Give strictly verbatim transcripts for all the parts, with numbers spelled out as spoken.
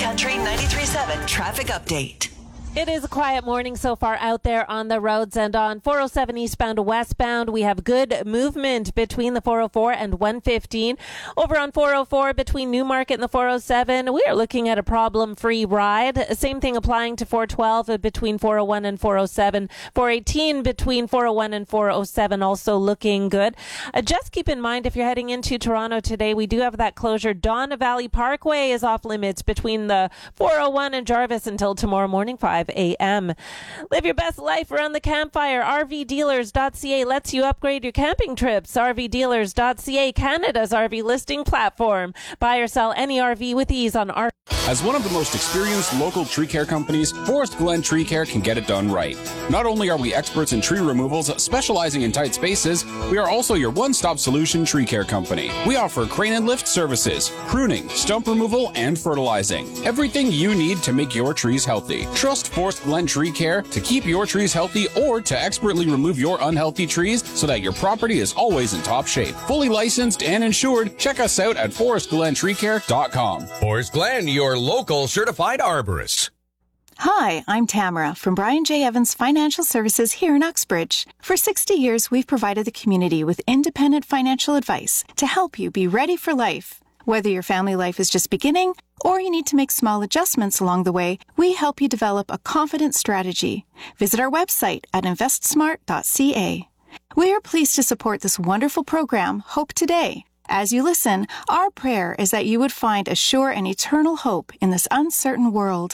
Country ninety-three point seven traffic update. It is a quiet morning so far out there on the roads, and on four oh seven eastbound to westbound, we have good movement between the four oh four and one fifteen. Over on four oh four between Newmarket and the four oh seven, we are looking at a problem-free ride. Same thing applying to four twelve between four oh one and four oh seven. four eighteen between four oh one and four oh seven, also looking good. Uh, just keep in mind, if you're heading into Toronto today, we do have that closure. Donna Valley Parkway is off limits between the four oh one and Jarvis until tomorrow morning, five a.m. Live your best life around the campfire. R V dealers dot c a lets you upgrade your camping trips. R V dealers dot c a, Canada's R V listing platform. Buy or sell any R V with ease on R V. As one of the most experienced local tree care companies, Forest Glen Tree Care can get it done right. Not only are we experts in tree removals, specializing in tight spaces, we are also your one-stop solution tree care company. We offer crane and lift services, pruning, stump removal, and fertilizing. Everything you need to make your trees healthy. Trust Forest Glen Tree Care to keep your trees healthy or to expertly remove your unhealthy trees so that your property is always in top shape. Fully licensed and insured, check us out at forest glen tree care dot com. Forest Glen, your local certified arborist. Hi, I'm Tamara from Brian J. Evans Financial Services here in Uxbridge. For sixty years, we've provided the community with independent financial advice to help you be ready for life. Whether your family life is just beginning or you need to make small adjustments along the way, we help you develop a confident strategy. Visit our website at invest smart dot c a. We are pleased to support this wonderful program, Hope Today. As you listen, our prayer is that you would find a sure and eternal hope in this uncertain world.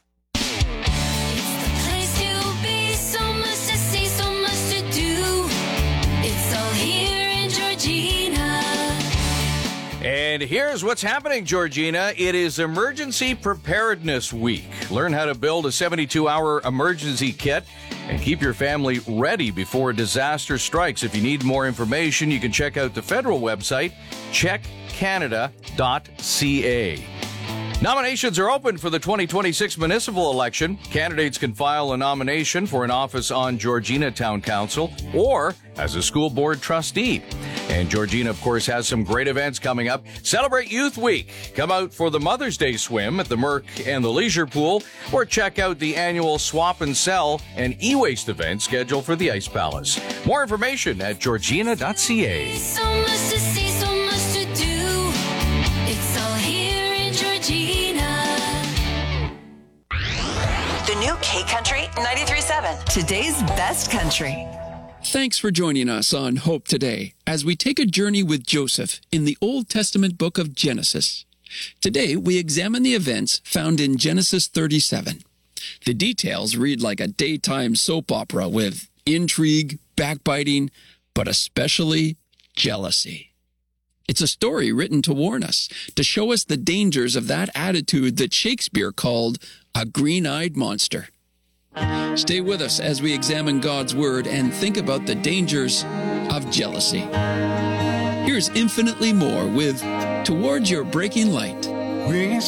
And here's what's happening, Georgina. It is Emergency Preparedness Week. Learn how to build a seventy-two hour emergency kit and keep your family ready before a disaster strikes. If you need more information, you can check out the federal website, check canada dot c a. Nominations are open for the twenty twenty-six municipal election. Candidates can file a nomination for an office on Georgina Town Council or as a school board trustee. And Georgina, of course, has some great events coming up. Celebrate Youth Week. Come out for the Mother's Day swim at the Merc and the Leisure Pool, or check out the annual Swap and Sell and e-waste event scheduled for the Ice Palace. More information at georgina dot c a. So much to see, so much to do. It's all here in Georgina. The new K Country ninety-three point seven. Today's best country. Thanks for joining us on Hope Today as we take a journey with Joseph in the Old Testament book of Genesis. Today, we examine the events found in Genesis thirty-seven. The details read like a daytime soap opera with intrigue, backbiting, but especially jealousy. It's a story written to warn us, to show us the dangers of that attitude that Shakespeare called a green-eyed monster. Stay with us as we examine God's Word and think about the dangers of jealousy. Here's infinitely more with Towards Your Breaking Light.